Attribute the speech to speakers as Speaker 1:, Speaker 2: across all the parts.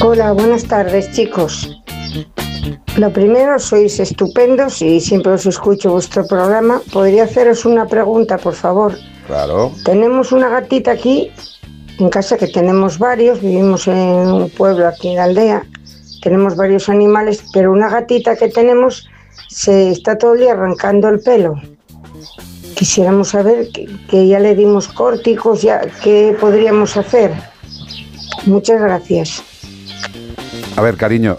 Speaker 1: Hola, buenas tardes, chicos. Lo primero, sois estupendos y siempre os escucho vuestro programa. ¿Podría haceros una pregunta, por favor?
Speaker 2: Claro.
Speaker 1: Tenemos una gatita aquí, en casa, que tenemos varios, vivimos en un pueblo aquí en la aldea, tenemos varios animales, pero una gatita que tenemos se está todo el día arrancando el pelo. Quisiéramos saber que ya le dimos córticos, ya, ¿qué podríamos hacer? Muchas gracias.
Speaker 2: A ver, cariño,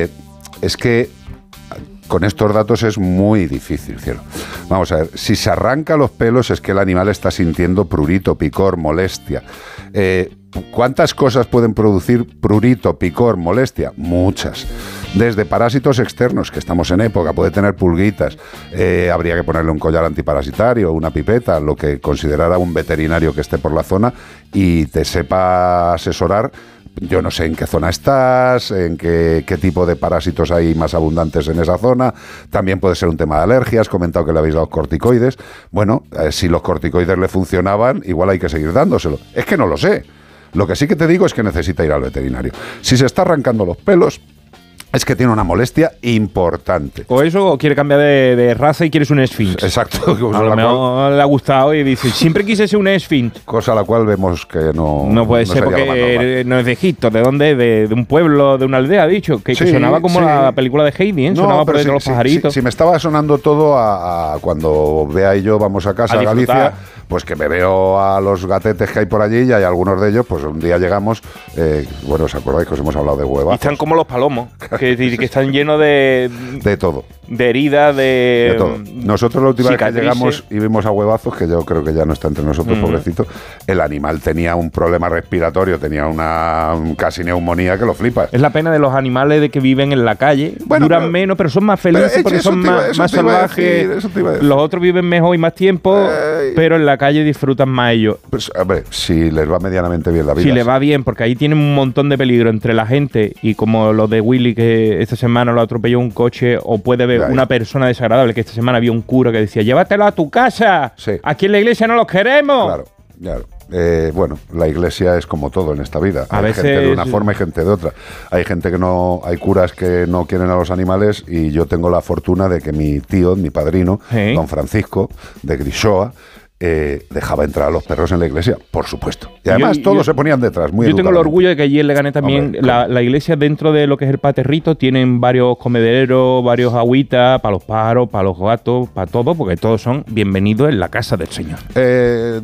Speaker 2: es que con estos datos es muy difícil, cielo. Vamos a ver, si se arranca los pelos es que el animal está sintiendo prurito, picor, molestia. ¿Cuántas cosas pueden producir prurito, picor, molestia? Muchas. Desde parásitos externos, que estamos en época, puede tener pulguitas, habría que ponerle un collar antiparasitario, una pipeta, lo que considerara un veterinario que esté por la zona y te sepa asesorar. Yo no sé en qué zona estás, en qué tipo de parásitos hay más abundantes en esa zona. También puede ser un tema de alergias. Has comentado que le habéis dado corticoides. Bueno, si los corticoides le funcionaban, igual hay que seguir dándoselo. Es que no lo sé. Lo que sí que te digo es que necesita ir al veterinario. Si se está arrancando los pelos, es que tiene una molestia importante.
Speaker 3: O eso, o quiere cambiar de raza y quieres un Esfinx.
Speaker 2: Exacto.
Speaker 3: A lo mejor le ha gustado y dice, siempre quise ser un Esfinx.
Speaker 2: Cosa a la cual vemos que no
Speaker 3: puede ser porque no es de Egipto. ¿De dónde? De un pueblo, de una aldea, ha dicho. Que sonaba como la película de Heidi, ¿eh? Sonaba por los pajaritos.
Speaker 2: Si me estaba sonando todo a cuando Bea y yo vamos a casa a Galicia, pues que me veo a los gatetes que hay por allí y hay algunos de ellos, pues un día llegamos, bueno, ¿os acordáis que os hemos hablado de huevas?
Speaker 3: Y están como los palomos. Que están llenos de
Speaker 2: todo.
Speaker 3: De heridas, de
Speaker 2: todo. Nosotros la última vez que llegamos y vimos a Huevazos, que yo creo que ya no está entre nosotros, pobrecito, el animal tenía un problema respiratorio, tenía una casi neumonía que lo flipas.
Speaker 3: Es la pena de los animales de que viven en la calle. Bueno, duran menos, pero son más felices porque son más salvajes. Los otros viven mejor y más tiempo, pero en la calle disfrutan más ellos.
Speaker 2: Pues, a ver, si les va medianamente bien la vida.
Speaker 3: Si les va bien, porque ahí tienen un montón de peligro entre la gente y como los de Willy, que esta semana lo atropelló un coche, o puede ver una persona desagradable, que esta semana había un cura que decía, llévatelo a tu casa, aquí en la iglesia no los queremos.
Speaker 2: Claro. Bueno, la iglesia es como todo en esta vida. Hay gente de una forma y gente de otra. Hay gente que no, hay curas que no quieren a los animales y yo tengo la fortuna de que mi tío, mi padrino, don Francisco de Grishoa, dejaba entrar a los perros en la iglesia, por supuesto. Y además todos se ponían detrás, muy
Speaker 3: Yo tengo el orgullo de que allí en Leganés también, la iglesia, dentro de lo que es el Paterrito, tienen varios comederos, varios agüitas para los pájaros, para los gatos, para todo, porque todos son bienvenidos en la casa del Señor.